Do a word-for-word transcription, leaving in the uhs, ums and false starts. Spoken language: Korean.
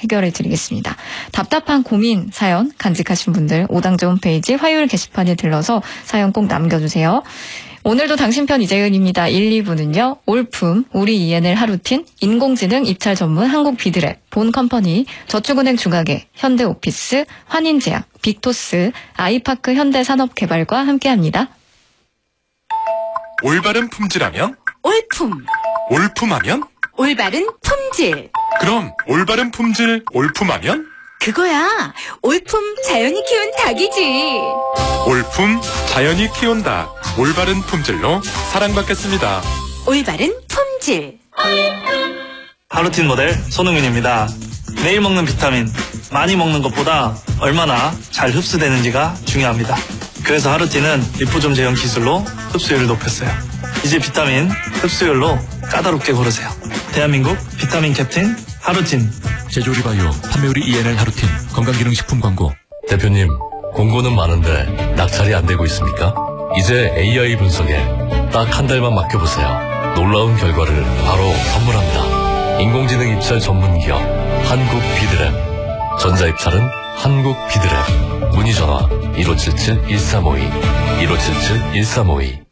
해결해 드리겠습니다. 답답한 고민 사연 간직하신 분들 오당조 홈페이지 화요일 게시판에 들러서 사연 꼭 남겨주세요. 오늘도 당신 편 이재은입니다. 일, 이 부는요. 올품, 우리 이엔엘 하루틴, 인공지능 입찰 전문 한국 비드랩, 본컴퍼니, 저축은행 중앙회, 현대오피스, 환인제약, 빅토스, 아이파크 현대산업개발과 함께합니다. 올바른 품질하면? 올품. 올품하면? 올바른 품질. 그럼 올바른 품질 올품하면? 그거야. 올품 자연이 키운 닭이지. 올품 자연이 키운 닭. 올바른 품질로 사랑받겠습니다. 올바른 품질. 하루틴 모델 손흥민입니다. 매일 먹는 비타민, 많이 먹는 것보다 얼마나 잘 흡수되는지가 중요합니다. 그래서 하루틴은 리포좀 제형 기술로 흡수율을 높였어요. 이제 비타민 흡수율로 까다롭게 고르세요. 대한민국 비타민 캡틴 하루틴. 제조리바이오 판매우리 이엔엘 하루틴 건강기능식품 광고. 대표님, 공고는 많은데 낙찰이 안 되고 있습니까? 이제 에이아이 분석에 딱 한 달만 맡겨보세요. 놀라운 결과를 바로 선물합니다. 인공지능 입찰 전문기업 한국 비드랩. 전자입찰은 한국 비드랩. 문의전화 일오칠칠 일삼오이 일오칠칠 일삼오이.